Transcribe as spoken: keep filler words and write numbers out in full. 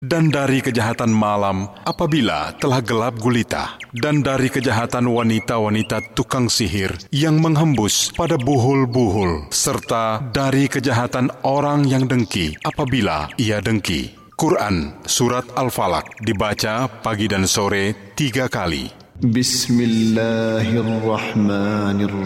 dan dari kejahatan malam apabila telah gelap gulita, dan dari kejahatan wanita-wanita tukang sihir yang menghembus pada buhul-buhul, serta dari kejahatan orang yang dengki apabila ia dengki. Quran Surat Al-Falaq dibaca pagi dan sore tiga kali. Bismillahirrahmanirrahim.